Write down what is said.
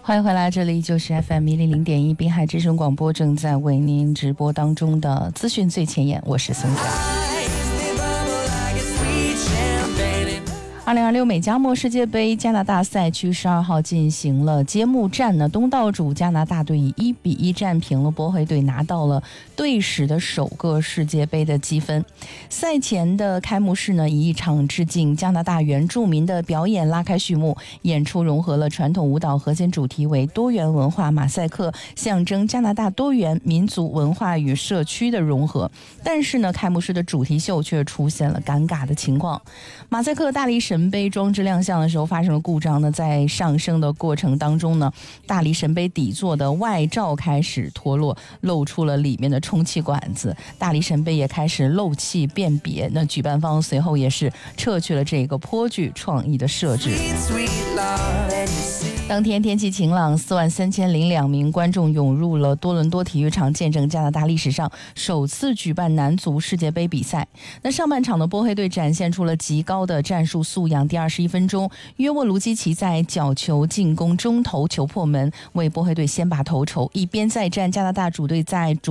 欢迎回来，这里就是 FM100.1滨海之声广播，正在为您直播当中的资讯最前沿，我是松小。2026美加墨世界杯加拿大赛区12号进行了揭幕战呢，东道主加拿大队以1-1战平了波黑队，拿到了队史的首个世界杯的积分。赛前的开幕式呢，以一场致敬加拿大原住民的表演拉开序幕，演出融合了传统舞蹈，核心主题为多元文化马赛克，象征加拿大多元民族文化与社区的融合。但是呢，开幕式的主题秀却出现了尴尬的情况。马赛克大力神杯装置亮相的时候发生了故障呢，在上升的过程当中呢，大力神杯底座的外罩开始脱落，露出了里面的充气管子，大力神杯也开始漏气辨别。那举办方随后也是撤去了这个颇具创意的设置。当天天气晴朗，43002名观众涌入了多伦多体育场，见证加拿大历史上首次举办男足世界杯比赛。那上半场的波黑队展现出了极高的战术素养，第21分钟，约沃卢基奇在角球进攻中投球破门，为波黑队先拔头筹。一边再战，加拿大主队在